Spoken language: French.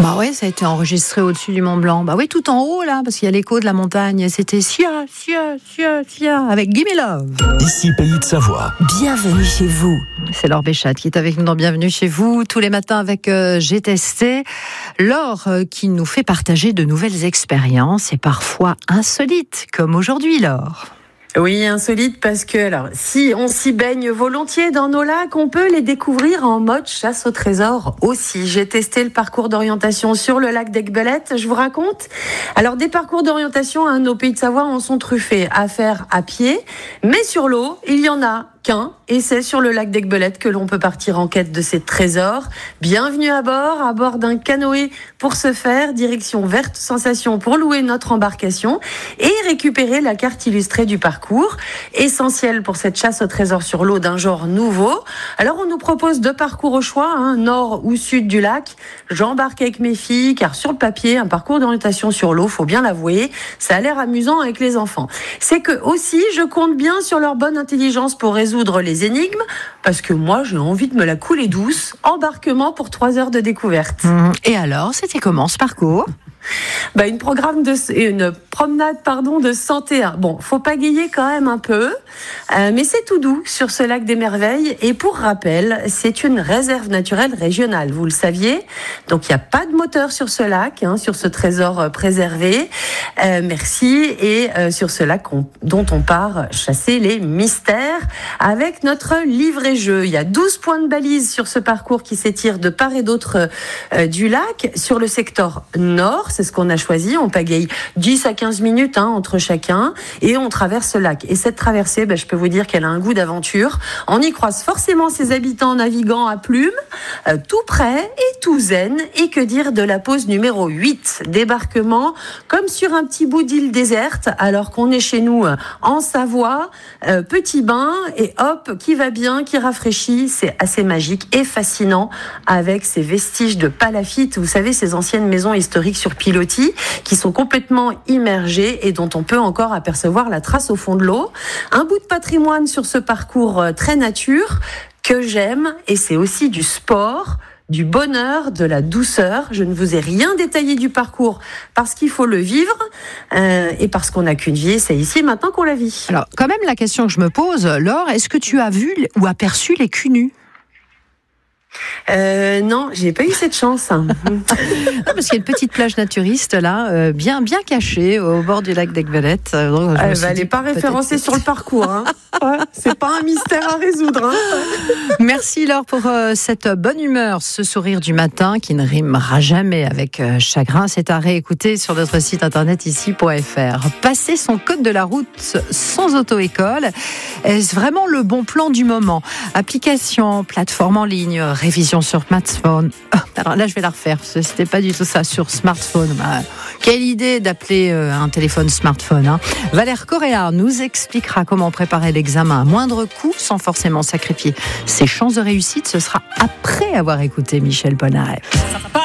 Bah ouais, ça a été enregistré au-dessus du Mont Blanc. Bah oui, tout en haut là, parce qu'il y a l'écho de la montagne. C'était Sia, avec Gimme Love. Ici Pays de Savoie. Bienvenue chez vous. C'est Laure Béchat qui est avec nous dans Bienvenue chez vous, tous les matins avec J'ai testé. Laure qui nous fait partager de nouvelles expériences et parfois insolites, comme aujourd'hui, Laure. Oui, insolite parce que, alors, si on s'y baigne volontiers dans nos lacs, on peut les découvrir en mode chasse au trésor aussi. J'ai testé le parcours d'orientation sur le lac d'Aiguebelette, je vous raconte. Alors, des parcours d'orientation, au Pays de Savoie, en sont truffés à faire à pied, mais sur l'eau, il y en a qu'un, et c'est sur le lac d'Aiguebelette que l'on peut partir en quête de ces trésors. Bienvenue à bord d'un canoë pour ce faire, direction Verte Sensation pour louer notre embarcation et récupérer la carte illustrée du parcours, essentiel pour cette chasse au trésor sur l'eau d'un genre nouveau. Alors on nous propose deux parcours au choix, nord ou sud du lac. J'embarque avec mes filles, car sur le papier, un parcours d'orientation sur l'eau, faut bien l'avouer, ça a l'air amusant avec les enfants. C'est que aussi, je compte bien sur leur bonne intelligence pour résoudre les énigmes, parce que moi j'ai envie de me la couler douce. Embarquement pour 3 heures de découverte. Et alors, c'était comment ce parcours ? Une promenade de 101. Bon, faut pagayer quand même un peu, mais c'est tout doux sur ce lac des merveilles. Et pour rappel, c'est une réserve naturelle régionale, vous le saviez. Donc il n'y a pas de moteur sur ce lac, sur ce trésor préservé. Merci. Et sur ce lac dont on part chasser les mystères avec notre livret-jeu. Il y a 12 points de balise sur ce parcours qui s'étire de part et d'autre du lac. Sur le secteur nord, c'est ce qu'on a choisi. On pagaye 10 à 15 minutes entre chacun et on traverse le lac. Et cette traversée, je peux vous dire qu'elle a un goût d'aventure. On y croise forcément ses habitants navigants à plumes, tout près et tout zen. Et que dire de la pause numéro 8, débarquement comme sur un petit bout d'île déserte, alors qu'on est chez nous en Savoie. Petit bain et hop, qui va bien, qui rafraîchit. C'est assez magique et fascinant avec ces vestiges de palafitte. Vous savez, ces anciennes maisons historiques sur pilotis qui sont complètement immergées et dont on peut encore apercevoir la trace au fond de l'eau. Un bout de patrimoine sur ce parcours très nature que j'aime, et c'est aussi du sport, du bonheur, de la douceur. Je ne vous ai rien détaillé du parcours parce qu'il faut le vivre et parce qu'on n'a qu'une vie, c'est ici maintenant qu'on la vit. Alors, quand même, la question que je me pose, Laure, est-ce que tu as vu ou aperçu les culs nus ? Non, j'ai pas eu cette chance. Non, parce qu'il y a une petite plage naturiste là, bien cachée au bord du lac d'Aiguebelette. Elle n'est pas référencée sur le parcours. Ouais, c'est pas un mystère à résoudre. Merci Laure pour cette bonne humeur, ce sourire du matin qui ne rimera jamais avec chagrin. C'est à réécouter sur notre site internet ici.fr. Passer son code de la route sans auto-école, est-ce vraiment le bon plan du moment ? Application, plateforme en ligne, révision sur smartphone. Alors là, je vais la refaire, parce que c'était pas du tout ça, sur smartphone. Quelle idée d'appeler un téléphone smartphone. Valère Correa nous expliquera comment préparer l'examen à moindre coût, sans forcément sacrifier ses chances de réussite. Ce sera après avoir écouté Michel Polnareff.